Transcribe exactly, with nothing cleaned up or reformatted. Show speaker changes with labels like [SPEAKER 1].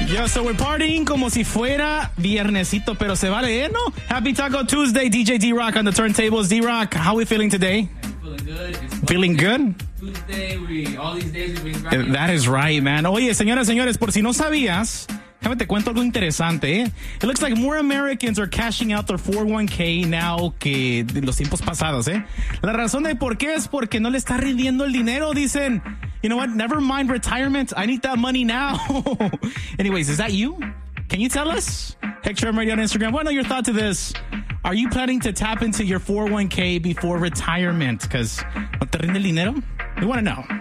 [SPEAKER 1] Yo, so we're partying como si fuera viernesito, pero se vale, ¿eh? No? Happy Taco Tuesday, D J D-Rock on the turntables. D-Rock, how are we feeling today?
[SPEAKER 2] Feeling good. It's
[SPEAKER 1] Feeling good?
[SPEAKER 2] Tuesday, we, all these days we've been grinding.
[SPEAKER 1] That is right, man. Oye, señoras, señores, por si no sabías, déjame te cuento algo interesante, ¿eh? It looks like more Americans are cashing out their four oh one k now que de los tiempos pasados, ¿eh? La razón de por qué es porque no le está rindiendo el dinero. Dicen, you know what, never mind retirement, I need that money now. Anyways, is that you? Can you tell us? Hector Radio on Instagram. What are your thoughts to this? Are you planning to tap into your four oh one k before retirement? Because no te rinde el dinero? We want to know.